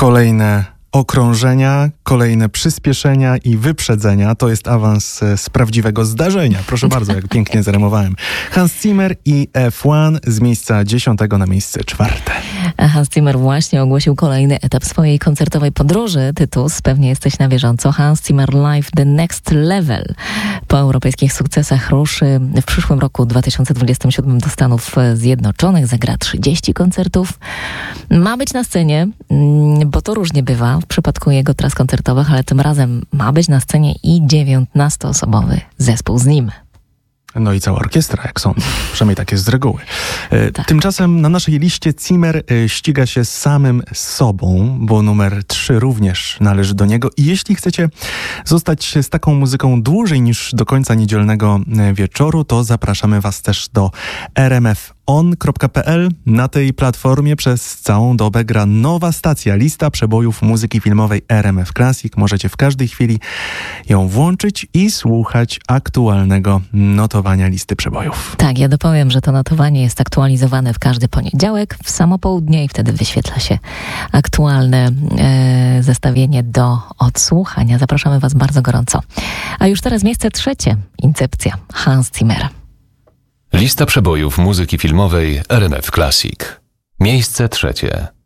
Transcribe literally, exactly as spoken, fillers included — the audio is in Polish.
Kolejne okrążenia, kolejne przyspieszenia i wyprzedzenia. To jest awans z prawdziwego zdarzenia. Proszę bardzo, jak pięknie zarymowałem. Hans Zimmer i F jeden z miejsca dziesiątego na miejsce czwarte. Hans Zimmer właśnie ogłosił kolejny etap swojej koncertowej podróży. Tytus, pewnie jesteś na bieżąco. Hans Zimmer Live The Next Level. Po europejskich sukcesach ruszy w przyszłym roku dwa tysiące dwudziestym siódmym do Stanów Zjednoczonych. Zagra trzydzieści koncertów. Ma być na scenie, bo to różnie bywa w przypadku jego tras koncertowych, ale tym razem ma być na scenie i dziewiętnastoosobowy zespół z nim. No i cała orkiestra, jak sądzę. Przynajmniej tak jest z reguły. Tak. Tymczasem na naszej liście Zimmer ściga się z samym sobą, bo numer trzy również należy do niego. I jeśli chcecie zostać z taką muzyką dłużej niż do końca niedzielnego wieczoru, to zapraszamy was też do r m f on kropka p l. Na tej platformie przez całą dobę gra nowa stacja, lista przebojów muzyki filmowej R M F Classic. Możecie w każdej chwili ją włączyć i słuchać aktualnego notowania listy przebojów. Tak, ja dopowiem, że to notowanie jest aktualizowane w każdy poniedziałek w samo południe i wtedy wyświetla się aktualne e, zestawienie do odsłuchania. Zapraszamy was bardzo gorąco. A już teraz miejsce trzecie. Incepcja. Hans Zimmer. Lista przebojów muzyki filmowej R M F Classic. Miejsce trzecie.